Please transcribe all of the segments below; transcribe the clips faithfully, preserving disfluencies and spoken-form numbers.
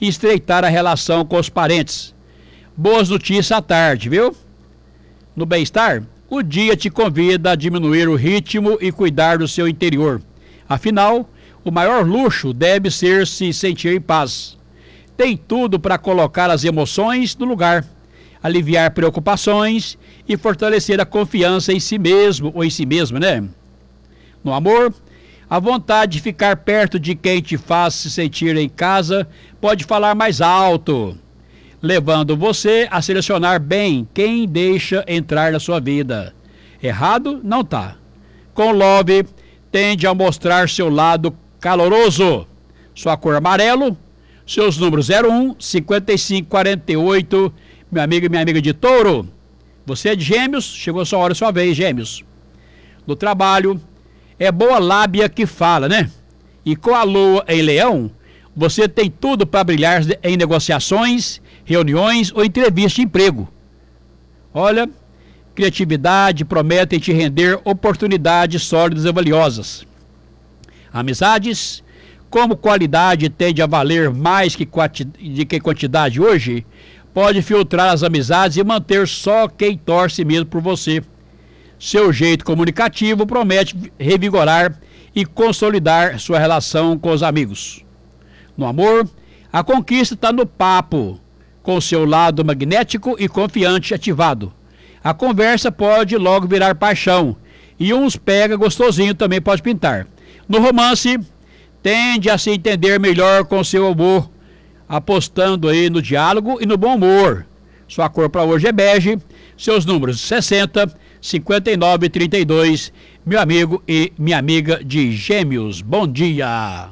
e estreitar a relação com os parentes. Boas notícias à tarde, viu? No bem-estar, o dia te convida a diminuir o ritmo e cuidar do seu interior. Afinal, o maior luxo deve ser se sentir em paz. Tem tudo para colocar as emoções no lugar, aliviar preocupações e fortalecer a confiança em si mesmo ou em si mesma, né? No amor, a vontade de ficar perto de quem te faz se sentir em casa pode falar mais alto, levando você a selecionar bem quem deixa entrar na sua vida. Errado não tá. Com Love, tende a mostrar seu lado caloroso. Sua cor amarelo, seus números zero um, cinquenta e cinco, quarenta e oito, meu amigo e minha amiga de Touro. Você é de Gêmeos, chegou a sua hora, sua vez, Gêmeos. No trabalho, é boa lábia que fala, né? E com a lua em Leão, você tem tudo para brilhar em negociações, reuniões ou entrevistas de emprego. Olha, criatividade promete te render oportunidades sólidas e valiosas. Amizades, como qualidade tende a valer mais que, de que quantidade hoje, pode filtrar as amizades e manter só quem torce mesmo por você. Seu jeito comunicativo promete revigorar e consolidar sua relação com os amigos. No amor, a conquista está no papo, com seu lado magnético e confiante ativado. A conversa pode logo virar paixão e uns pega gostosinho também pode pintar. No romance, tende a se entender melhor com seu amor, apostando aí no diálogo e no bom humor. Sua cor para hoje é bege, seus números sessenta, cinquenta e nove, trinta e dois, meu amigo e minha amiga de Gêmeos. Bom dia!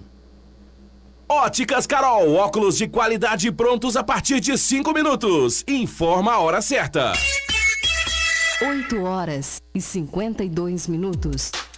Óticas Carol, óculos de qualidade prontos a partir de cinco minutos. Informa a hora certa. oito horas e cinquenta e dois minutos.